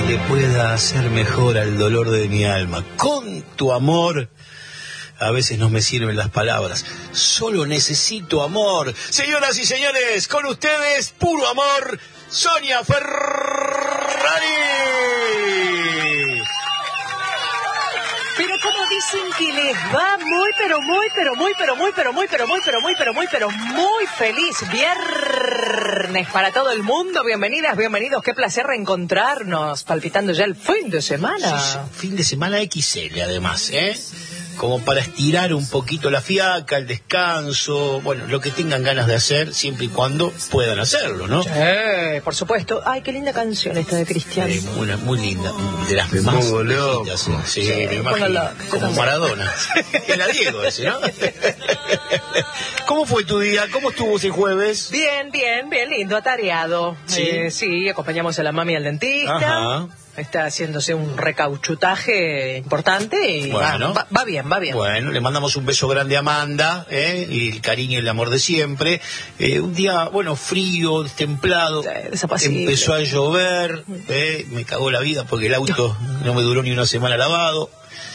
que le pueda hacer mejor al dolor de mi alma. Con tu amor, a veces no me sirven las palabras. Solo necesito amor. Señoras y señores, con ustedes, puro amor, Sonia Ferrari. Pero como dicen que les va muy feliz viernes para todo el mundo. Bienvenidas, bienvenidos. Qué placer reencontrarnos, palpitando ya el fin de semana. Sí, fin de semana XL además, como para estirar un poquito la fiaca, el descanso, bueno, lo que tengan ganas de hacer, siempre y cuando puedan hacerlo, ¿no? Sí, por supuesto. Ay, qué linda canción esta de Cristian. Muy linda, de las más lindas, sí, me imagino, como Maradona. Era Diego ese, ¿no? ¿Cómo fue tu día? ¿Cómo estuvo ese jueves? Bien lindo, atareado. Sí, acompañamos a la mami al dentista. Ajá. Está haciéndose un recauchutaje importante y bueno, va bien. Bueno, le mandamos un beso grande a Amanda, y el cariño y el amor de siempre. Un día, bueno, frío, templado, empezó a llover, me cagó la vida porque el auto no me duró ni una semana lavado.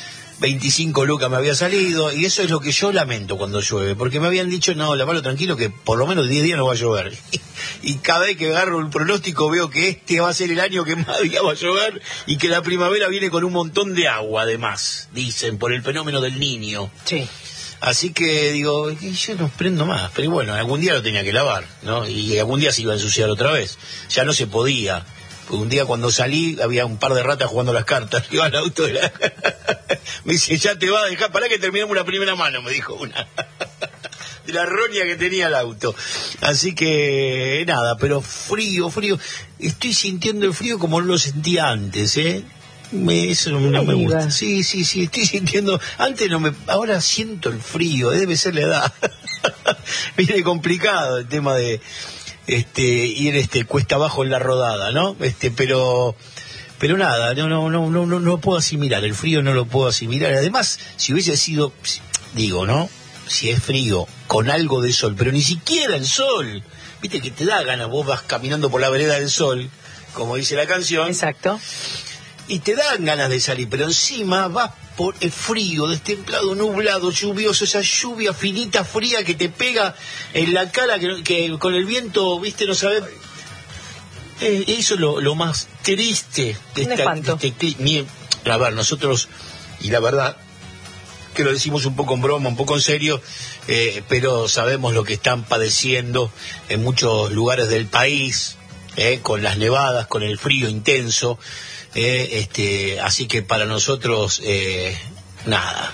25 lucas me había salido, y eso es lo que yo lamento cuando llueve, porque me habían dicho, no, lavalo tranquilo, que por lo menos 10 días no va a llover. Y cada vez que agarro el pronóstico veo que este va a ser el año que más días va a llover, y que la primavera viene con un montón de agua, además, dicen, por el fenómeno del Niño. Sí. Así que digo, yo no prendo más, pero bueno, algún día lo tenía que lavar, ¿no? Y algún día se iba a ensuciar otra vez, ya no se podía. Un día cuando salí había un par de ratas jugando las cartas, iba al auto me dice, ya te va a dejar, para que terminemos una primera mano, me dijo una de la roña que tenía el auto. Así que nada, pero frío, estoy sintiendo el frío como no lo sentía antes, eso no me gusta. Sí, estoy sintiendo, antes no me, ahora siento el frío, debe ser la edad. Viene complicado el tema de ir cuesta abajo en la rodada, ¿no? Pero nada, no puedo asimilar, el frío no lo puedo asimilar. Además, si hubiese sido, digo, ¿no? Si es frío, con algo de sol, pero ni siquiera el sol. Viste que te da ganas, vos vas caminando por la vereda del sol, como dice la canción. Exacto. Y te dan ganas de salir, pero encima vas por el frío, destemplado, nublado, lluvioso, esa lluvia finita, fría que te pega en la cara, que con el viento, viste, no sabes. Eso es lo más triste de esta. A ver, nosotros, y la verdad, que lo decimos un poco en broma, un poco en serio, pero sabemos lo que están padeciendo en muchos lugares del país, con las nevadas, con el frío intenso. Así que para nosotros nada,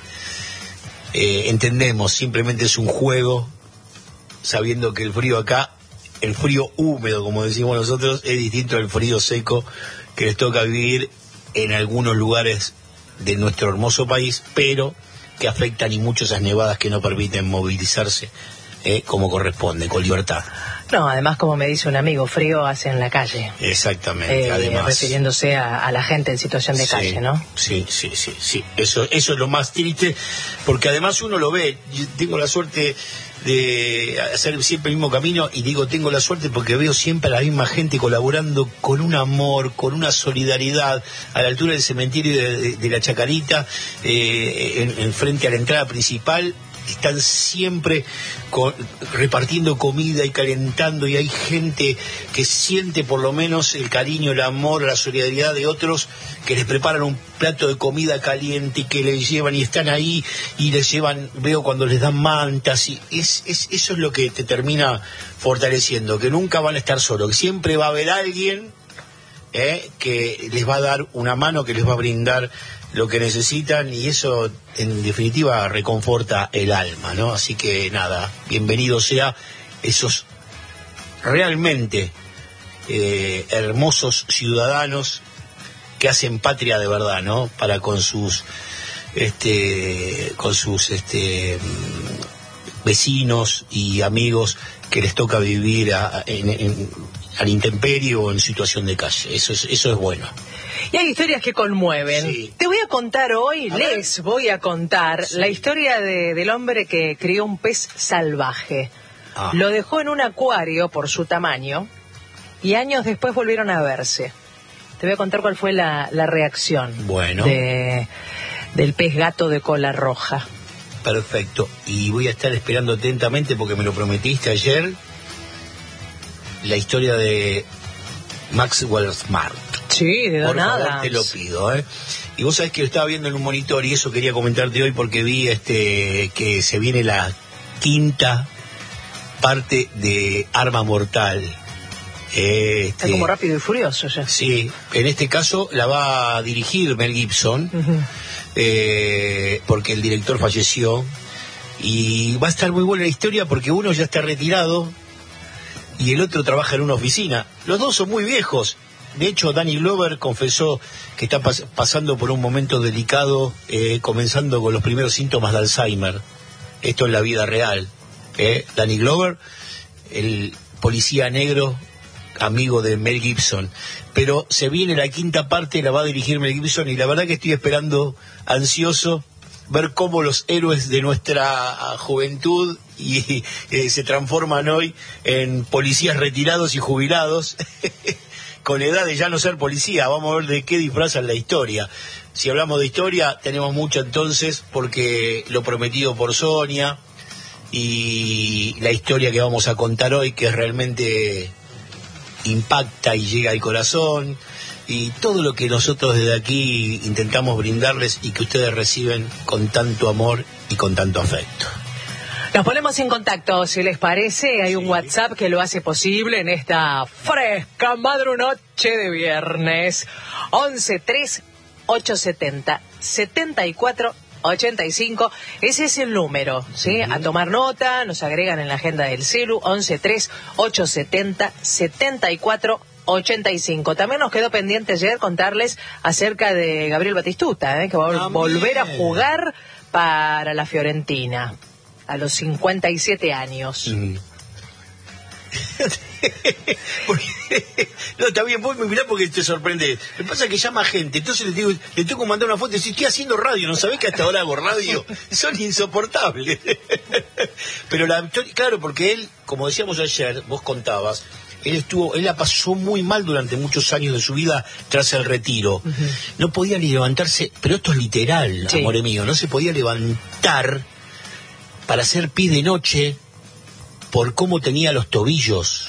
entendemos, simplemente es un juego, sabiendo que el frío acá, el frío húmedo, como decimos nosotros, es distinto al frío seco que les toca vivir en algunos lugares de nuestro hermoso país, pero que afectan y mucho esas nevadas que no permiten movilizarse como corresponde, con libertad. No, además, como me dice un amigo, frío hace en la calle. Exactamente, además. Refiriéndose a la gente en situación de calle, ¿no? Sí. Eso es lo más triste, porque además uno lo ve. Yo tengo la suerte de hacer siempre el mismo camino, y digo tengo la suerte porque veo siempre a la misma gente colaborando con un amor, con una solidaridad, a la altura del cementerio de la Chacarita, en frente a la entrada principal. Están siempre repartiendo comida y calentando, y hay gente que siente por lo menos el cariño, el amor, la solidaridad de otros, que les preparan un plato de comida caliente y que les llevan, y están ahí y les llevan, veo cuando les dan mantas, y eso es lo que te termina fortaleciendo, que nunca van a estar solos, que siempre va a haber alguien que les va a dar una mano, que les va a brindar lo que necesitan, y eso en definitiva reconforta el alma, ¿no? Así que nada, bienvenido sea esos realmente hermosos ciudadanos que hacen patria de verdad, ¿no? Para con sus vecinos y amigos que les toca vivir al intemperie o en situación de calle. Eso es bueno. Y hay historias que conmueven. Sí. Te voy a contar hoy, les voy a contar la historia del hombre que crió un pez salvaje. Lo dejó en un acuario por su tamaño y años después volvieron a verse. te voy a contar cuál fue la reacción Bueno. del pez gato de cola roja. Perfecto. Y voy a estar esperando atentamente, porque me lo prometiste ayer, la historia de Maxwell Smart. Sí, de Por nada. favor, te lo pido, ¿eh? Y vos sabés que lo estaba viendo en un monitor, y eso quería comentarte hoy porque vi que se viene la 5ª parte de Arma Mortal. Está como Rápido y Furioso ya. Sí, en este caso la va a dirigir Mel Gibson, porque el director falleció, y va a estar muy buena la historia porque uno ya está retirado y el otro trabaja en una oficina. Los dos son muy viejos. De hecho, Danny Glover confesó que está pasando por un momento delicado, comenzando con los primeros síntomas de Alzheimer. Esto es la vida real. Danny Glover, el policía negro, amigo de Mel Gibson. Pero se viene la 5ª parte, la va a dirigir Mel Gibson, y la verdad que estoy esperando, ansioso, ver cómo los héroes de nuestra juventud se transforman hoy en policías retirados y jubilados, con edad de ya no ser policía. Vamos a ver de qué disfrazan la historia. Si hablamos de historia, tenemos mucho entonces, porque Lo prometido por Sonia, y la historia que vamos a contar hoy, que realmente impacta y llega al corazón, y todo lo que nosotros desde aquí intentamos brindarles y que ustedes reciben con tanto amor y con tanto afecto. Nos ponemos en contacto, si les parece. Hay un WhatsApp que lo hace posible en esta fresca madrunoche de viernes. 11-3-870-7485. Ese es el número, ¿sí? A tomar nota, nos agregan en la agenda del celu. 11-3-870-7485. También nos quedó pendiente ayer contarles acerca de Gabriel Batistuta, que va a volver a jugar para la Fiorentina a los 57 años. No, está bien, vos me mirá porque te sorprende. Lo que pasa es que llama gente, entonces le tengo que mandar una foto y decir, estoy haciendo radio, ¿no sabés que hasta ahora hago radio? Son insoportables. Pero claro, porque él, como decíamos ayer, vos contabas, él la pasó muy mal durante muchos años de su vida tras el retiro. No podía ni levantarse, pero esto es literal, sí, amore mío, no se podía levantar para hacer pis de noche por cómo tenía los tobillos.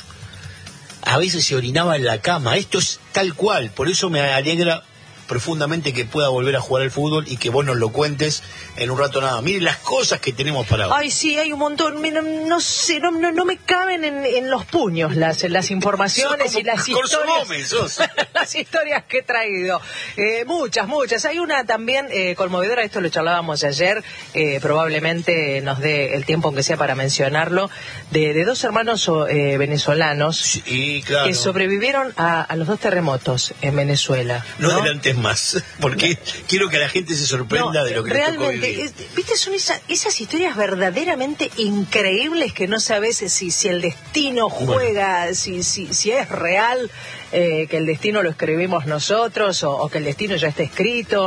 A veces se orinaba en la cama. Esto es tal cual. Por eso me alegra profundamente que pueda volver a jugar al fútbol y que vos nos lo cuentes en un rato nada. Miren las cosas que tenemos para hoy. Ay, sí, hay un montón. Mira, no sé, no me caben en los puños las informaciones y las historias. Las historias que he traído. Muchas. Hay una también conmovedora, esto lo charlábamos ayer, probablemente nos dé el tiempo aunque sea para mencionarlo, de dos hermanos venezolanos, sí, claro, que sobrevivieron a los 2 terremotos en Venezuela. No adelantes más, porque quiero que la gente se sorprenda de lo que realmente, les tocó vivir. ¿Viste? Son esas historias verdaderamente increíbles que no sabes si el destino juega, bueno, si es real, que el destino lo escribimos nosotros o que el destino ya está escrito.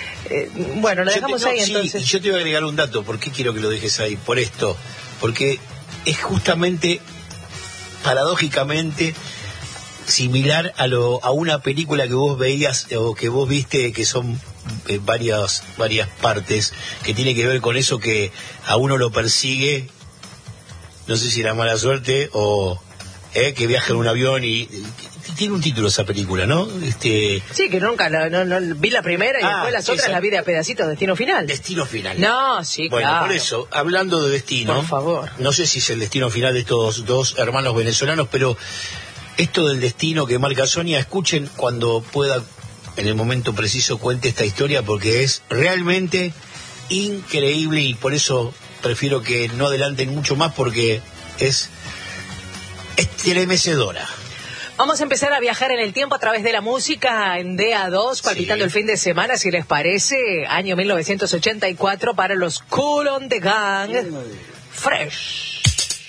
Bueno, lo dejamos ahí entonces. Sí, yo te voy a agregar un dato. ¿Por qué quiero que lo dejes ahí? Por esto. Porque es justamente, paradójicamente, similar a una película que vos veías o que vos viste, que son varias partes, que tiene que ver con eso que a uno lo persigue, no sé si la mala suerte o que viaja en un avión y tiene un título esa película, ¿no? Sí, que nunca no, vi la primera y después las otras las vi de a pedacitos. Destino Final. Destino Final. No, sí, bueno, claro. Por eso, hablando de destino, por favor, no sé si es el destino final de estos 2 hermanos venezolanos, pero esto del destino que marca Sonia, escuchen cuando pueda, en el momento preciso, cuente esta historia, porque es realmente increíble y por eso prefiero que no adelanten mucho más, porque es estremecedora. Vamos a empezar a viajar en el tiempo a través de la música en DA2, palpitando el fin de semana, si les parece, año 1984 para los Kool and the Gang. Fresh.